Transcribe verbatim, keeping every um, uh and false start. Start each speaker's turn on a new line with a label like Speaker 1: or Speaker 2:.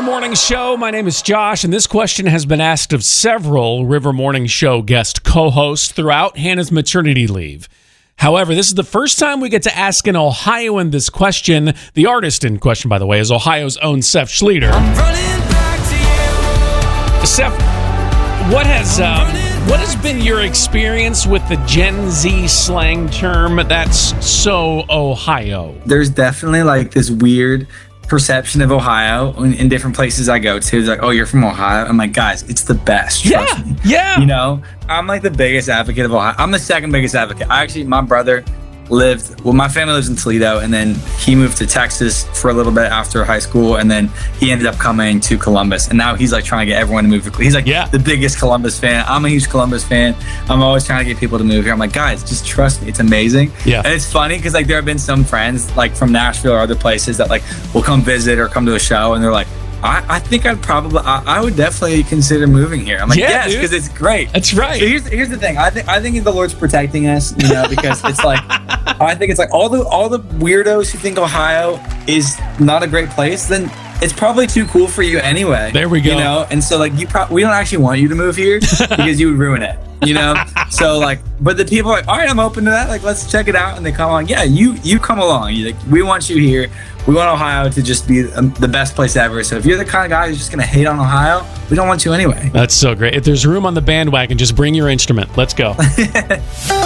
Speaker 1: Morning Show. My name is Josh, and this question has been asked of several River Morning Show guest co-hosts throughout Hannah's maternity leave. However, this is the first time we get to ask an Ohioan this question. The artist in question, by the way, is Ohio's own Seth Schleter. Seth, what has um, what has been your experience with the Gen Z slang term that's so Ohio?
Speaker 2: There's definitely like this weird perception of Ohio in, in different places I go to. It's like, oh, you're from Ohio? I'm like, guys, it's the best. Trust
Speaker 1: Yeah,
Speaker 2: me.
Speaker 1: yeah.
Speaker 2: You know, I'm like the biggest advocate of Ohio. I'm the second biggest advocate. I actually, my brother lived, well, my family lives in Toledo, and then he moved to Texas for a little bit after high school, and then he ended up coming to Columbus, and now he's like trying to get everyone to move to Columbus. He's like
Speaker 1: Yeah.
Speaker 2: the biggest Columbus fan. I'm a huge Columbus fan. I'm always trying to get people to move here. I'm like, guys, just trust me. It's amazing.
Speaker 1: Yeah.
Speaker 2: And it's funny because like there have been some friends like from Nashville or other places that like will come visit or come to a show, and they're like, I, I think I'd probably, I, I would definitely consider moving here. I'm like,
Speaker 1: Yeah,
Speaker 2: yes,
Speaker 1: dude.
Speaker 2: because it's great.
Speaker 1: That's right.
Speaker 2: So here's here's the thing. I think I think the Lord's protecting us, you know, because it's like I think it's like all the all the weirdos who think Ohio is not a great place, then it's probably too cool for you anyway.
Speaker 1: There we go.
Speaker 2: You know, and so like you probably we don't actually want you to move here because you would ruin it. You know, so like, but the people are like, all right, I'm open to that. Like, let's check it out, and they come along. Yeah, you you come along. You like, we want you here. We want Ohio to just be um, the best place ever. So if you're the kind of guy who's just gonna hate on Ohio, we don't want you anyway.
Speaker 1: That's so great. If there's room on the bandwagon, just bring your instrument. Let's go.